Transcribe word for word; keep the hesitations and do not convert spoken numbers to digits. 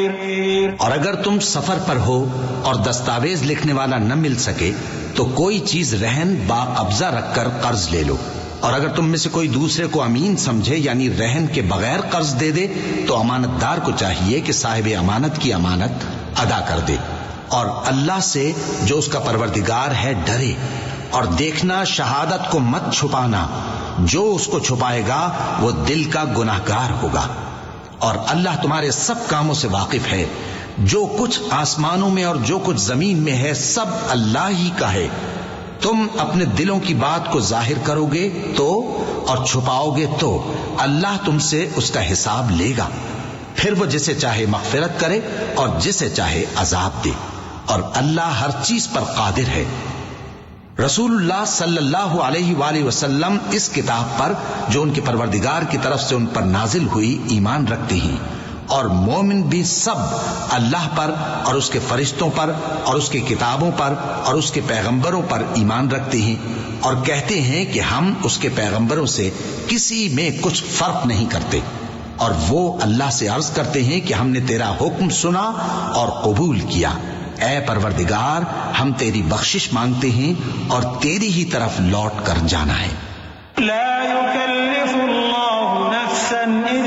اور اگر تم سفر پر ہو اور دستاویز لکھنے والا نہ مل سکے تو کوئی چیز رہن با قبضہ رکھ کر قرض لے لو، اور اگر تم میں سے کوئی دوسرے کو امین سمجھے یعنی رہن کے بغیر قرض دے دے تو امانت دار کو چاہیے کہ صاحب امانت کی امانت ادا کر دے، اور اللہ سے جو اس کا پروردگار ہے ڈرے، اور دیکھنا شہادت کو مت چھپانا، جو اس کو چھپائے گا وہ دل کا گناہگار ہوگا، اور اللہ تمہارے سب کاموں سے واقف ہے، جو کچھ آسمانوں میں اور جو کچھ زمین میں ہے سب اللہ ہی کا ہے۔ تم اپنے دلوں کی بات کو ظاہر کرو گے تو اور چھپاؤ گے تو اللہ تم سے اس کا حساب لے گا، پھر وہ جسے چاہے مغفرت کرے اور جسے چاہے عذاب دے، اور اللہ ہر چیز پر قادر ہے۔ رسول اللہ صلی اللہ علیہ وآلہ وسلم اس کتاب پر جو ان کے پروردگار کی طرف سے ان پر نازل ہوئی ایمان رکھتے ہیں، اور مومن بھی سب اللہ پر اور اس کے فرشتوں پر اور اس کی کتابوں پر اور اس کے پیغمبروں پر ایمان رکھتے ہیں، اور کہتے ہیں کہ ہم اس کے پیغمبروں سے کسی میں کچھ فرق نہیں کرتے، اور وہ اللہ سے عرض کرتے ہیں کہ ہم نے تیرا حکم سنا اور قبول کیا، اے پروردگار ہم تیری بخشش مانگتے ہیں اور تیری ہی طرف لوٹ کر جانا ہے۔ لا يكلف الله نفسا